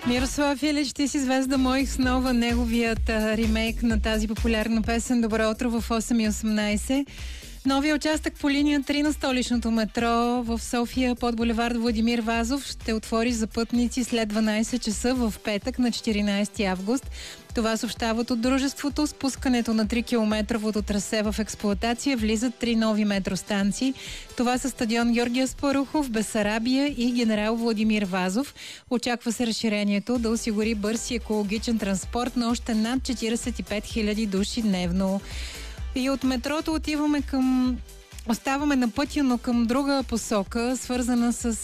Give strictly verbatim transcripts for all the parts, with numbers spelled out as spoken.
Мирослав Илич, ти си звезда моих снова, неговият а, ремейк на тази популярна песен "Добро утро" в осем и осемнайсет. Новия участък по линия три на столичното метро в София под булевард Владимир Вазов ще отвори за пътници след дванайсет часа в петък на четиринайсети август. Това съобщават от дружеството. Спускането на три километровото трасе в експлоатация влизат три нови метростанции. Това са стадион Георги Аспарухов, Бесарабия и генерал Владимир Вазов. Очаква се разширението да осигури бърз и екологичен транспорт на още над четирийсет и пет хиляди души дневно. И от метрото отиваме към... Оставаме на пътя, но към друга посока, свързана с,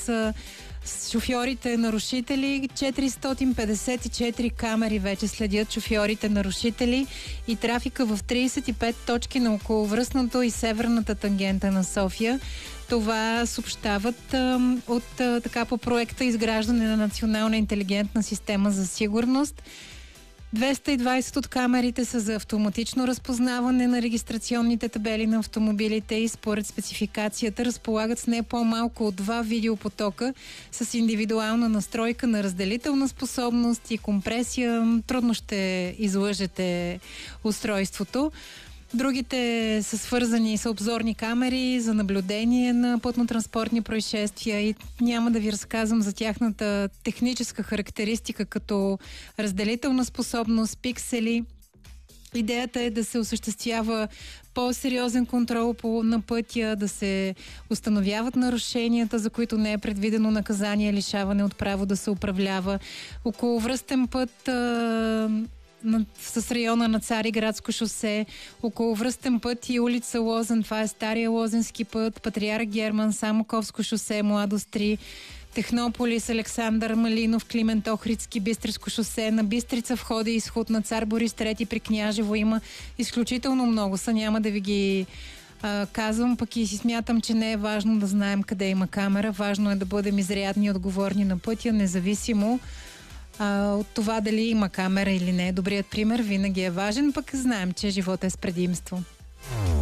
с шофьорите нарушители. четиристотин петдесет и четири камери вече следят шофьорите нарушители и трафика в трийсет и пет точки на околовръстното и северната тангента на София. Това съобщават а, от а, така по проекта изграждане на национална интелигентна система за сигурност. двеста и двайсет от камерите са за автоматично разпознаване на регистрационните табели на автомобилите и според спецификацията разполагат с не по-малко от два видеопотока с индивидуална настройка на разделителна способност и компресия. Трудно ще излъжете устройството. Другите са свързани с обзорни камери за наблюдение на пътно-транспортни происшествия и няма да ви разказвам за тяхната техническа характеристика като разделителна способност, пиксели. Идеята е да се осъществява по-сериозен контрол по, на пътя, да се установяват нарушенията, за които не е предвидено наказание, лишаване от право да се управлява. Околовръстен път а, На, с района на Цариградско шосе, околовръстен път и улица Лозен, това е стария Лозенски път, Патриарх Герман, Самоковско шосе, Младост три, Технополис, Александър Малинов, Климент Охридски, Бистрицко шосе, на Бистрица входа и изход, на Цар Борис трети при Княжево има изключително много са, няма да ви ги а, казвам, пък и си смятам, че не е важно да знаем къде има камера, важно е да бъдем изрядни и отговорни на пътя, независимо А, от това дали има камера или не. Добрият пример винаги е важен, пък знаем, че живота е с предимство.